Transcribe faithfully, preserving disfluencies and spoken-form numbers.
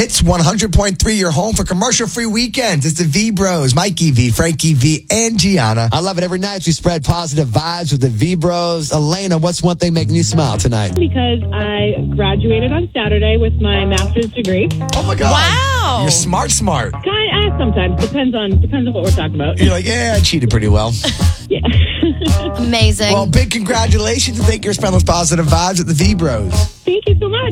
Hits one hundred point three, your home for commercial-free weekends. It's the V-Bros, Mikey V, Frankie V, and Gianna. I love it. Every night we spread positive vibes with the V-Bros. Elena, what's one thing making you smile tonight? Because I graduated on Saturday with my master's degree. Oh, my God. Wow. You're smart, smart. Kind of, sometimes. Depends on depends on what we're talking about. You're like, yeah, I cheated pretty well. Yeah. Amazing. Well, big congratulations, and thank you for spending those positive vibes at the V-Bros. Thank you so much.